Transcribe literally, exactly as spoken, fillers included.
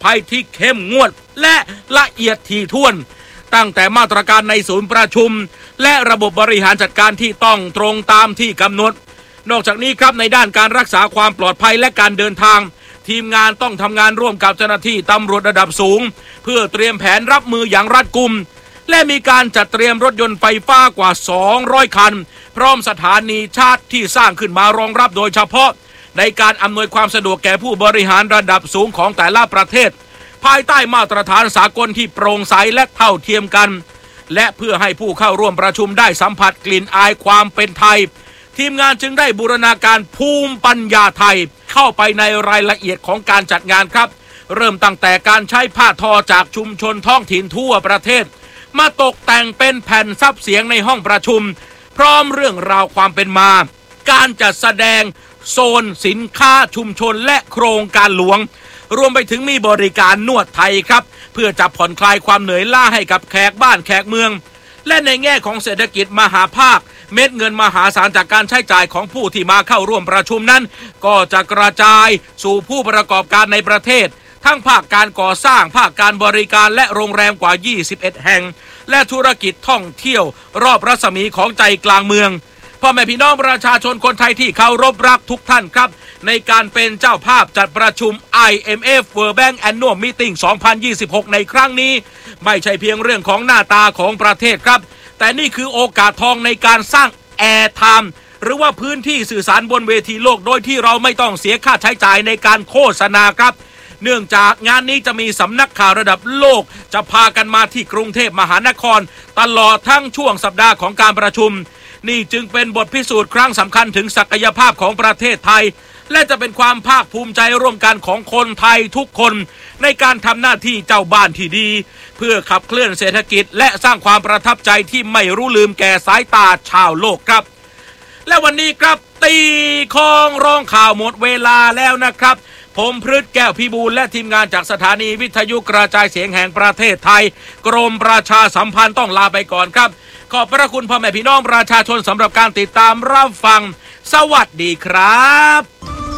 ภัยที่เข้มงวดและละเอียดถี่ถ้วนตั้งแต่มาตรการในศูนย์ประชุมและระบบบริหารจัดการที่ต้องตรงตามที่กำหนดนอกจากนี้ครับในด้านการรักษาความปลอดภัยและการเดินทางทีมงานต้องทำงานร่วมกับเจ้าหน้าที่ตำรวจระดับสูงเพื่อเตรียมแผนรับมืออย่างรัดกุมและมีการจัดเตรียมรถยนต์ไฟฟ้ากว่าสองร้อยคันพร้อมสถานีชาร์จที่สร้างขึ้นมารองรับโดยเฉพาะในการอำนวยความสะดวกแก่ผู้บริหารระดับสูงของแต่ละประเทศภายใต้มาตรฐานสากลที่โปร่งใสและเท่าเทียมกันและเพื่อให้ผู้เข้าร่วมประชุมได้สัมผัสกลิ่นอายความเป็นไทยทีมงานจึงได้บูรณาการภูมิปัญญาไทยเข้าไปในรายละเอียดของการจัดงานครับเริ่มตั้งแต่การใช้ผ้าทอจากชุมชนท้องถิ่นทั่วประเทศมาตกแต่งเป็นแผ่นซับเสียงในห้องประชุมพร้อมเรื่องราวความเป็นมาการจัดแสดงโซนสินค้าชุมชนและโครงการหลวงรวมไปถึงมีบริการนวดไทยครับเพื่อจะผ่อนคลายความเหนื่อยล้าให้กับแขกบ้านแขกเมืองและในแง่ของเศรษฐกิจมหาภาคเม็ดเงินมหาศาลจากการใช้จ่ายของผู้ที่มาเข้าร่วมประชุมนั้นก็จะกระจายสู่ผู้ประกอบการในประเทศทั้งภาคการก่อสร้างภาคการบริการและโรงแรมกว่ายี่สิบเอ็ดแห่งและธุรกิจท่องเที่ยวรอบรัศมีของใจกลางเมืองพ่อแม่พี่น้องประชาชนคนไทยที่เคารพรักทุกท่านครับในการเป็นเจ้าภาพจัดประชุม ไอ เอ็ม เอฟ World Bank Annual Meeting สองพันยี่สิบหกในครั้งนี้ไม่ใช่เพียงเรื่องของหน้าตาของประเทศครับแต่นี่คือโอกาสทองในการสร้างแอร์ไทม์หรือว่าพื้นที่สื่อสารบนเวทีโลกโดยที่เราไม่ต้องเสียค่าใช้จ่ายในการโฆษณาครับเนื่องจากงานนี้จะมีสำนักข่าวระดับโลกจะพากันมาที่กรุงเทพมหานครตลอดทั้งช่วงสัปดาห์ของการประชุมนี่จึงเป็นบทพิสูจน์ครั้งสำคัญถึงศักยภาพของประเทศไทยและจะเป็นความภาคภูมิใจร่วมกันของคนไทยทุกคนในการทำหน้าที่เจ้าบ้านที่ดีเพื่อขับเคลื่อนเศรษฐกิจและสร้างความประทับใจที่ไม่รู้ลืมแก่สายตาชาวโลกครับและวันนี้ครับตีคองร้องข่าวหมดเวลาแล้วนะครับผมพฤทธิ์แก้วพิบูลและทีมงานจากสถานีวิทยุกระจายเสียงแห่งประเทศไทยกรมประชาสัมพันธ์ต้องลาไปก่อนครับขอบพระคุณพ่อแม่พี่น้องประชาชนสำหรับการติดตามรับฟังสวัสดีครับ